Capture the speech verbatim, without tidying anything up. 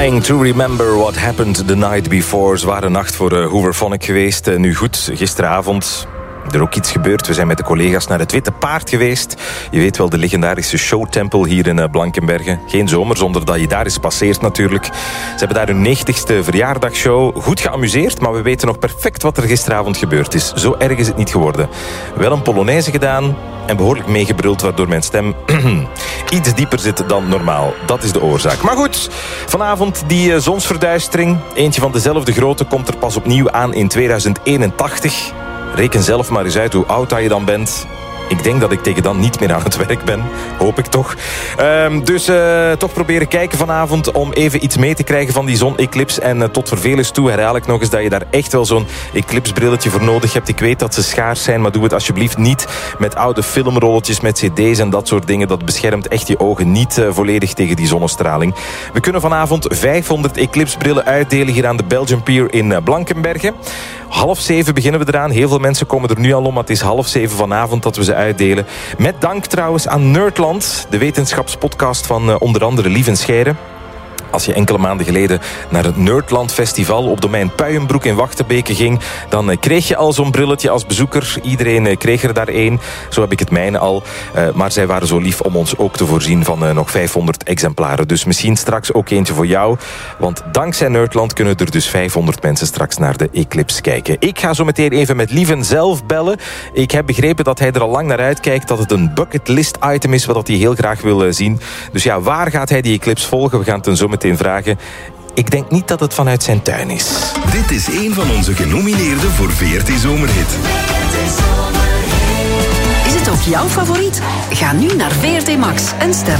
Trying to remember what happened the night before. Zware nacht voor uh, Hooverphonic geweest. Uh, nu goed, gisteravond... Er ook iets gebeurd. We zijn met de collega's naar het Witte Paard geweest. Je weet wel, de legendarische showtempel hier in Blankenberge. Geen zomer zonder dat je daar eens passeert natuurlijk. Ze hebben daar hun negentigste verjaardagsshow. Goed geamuseerd, maar we weten nog perfect wat er gisteravond gebeurd is. Zo erg is het niet geworden. Wel een Polonaise gedaan en behoorlijk meegebruld, waardoor mijn stem iets dieper zit dan normaal. Dat is de oorzaak. Maar goed, vanavond die uh, zonsverduistering. Eentje van dezelfde grootte komt er pas opnieuw aan in tweeduizend eenentachtig. Reken zelf maar eens uit hoe oud dat je dan bent. Ik denk dat ik tegen dan niet meer aan het werk ben. Hoop ik toch. Um, dus uh, toch proberen kijken vanavond om even iets mee te krijgen van die zon-eclips. En uh, tot vervelens toe herhaal ik nog eens dat je daar echt wel zo'n eclipsbrilletje voor nodig hebt. Ik weet dat ze schaars zijn, maar doe het alsjeblieft niet met oude filmrolletjes, met cd's en dat soort dingen. Dat beschermt echt je ogen niet uh, volledig tegen die zonnestraling. We kunnen vanavond vijfhonderd eclipsbrillen uitdelen hier aan de Belgian Pier in uh, Blankenberge. Half zeven beginnen we eraan. Heel veel mensen komen er nu al om, maar het is half zeven vanavond dat we ze uitdelen. Met dank trouwens aan Nerdland, de wetenschapspodcast van uh, onder andere Lieven Scheire. Als je enkele maanden geleden naar het Nerdland Festival op domein Puijenbroek in Wachtenbeke ging, dan uh, kreeg je al zo'n brilletje als bezoeker. Iedereen uh, kreeg er daar één. Zo heb ik het mijne al. Uh, maar zij waren zo lief om ons ook te voorzien van uh, nog vijfhonderd exemplaren. Dus misschien straks ook eentje voor jou. Want dankzij Nerdland kunnen er dus vijfhonderd mensen straks naar de eclipse kijken. Ik ga zo meteen even met Lieven zelf bellen. Ik heb begrepen dat hij er al lang naar uitkijkt. Dat het een bucketlist item is wat hij heel graag wil uh, zien. Dus ja, waar gaat hij die eclipse volgen? We gaan het zo meteen vragen. Ik denk niet dat het vanuit zijn tuin is. Dit is een van onze genomineerden voor V R T Zomerhit. Is het ook jouw favoriet? Ga nu naar V R T Max en stem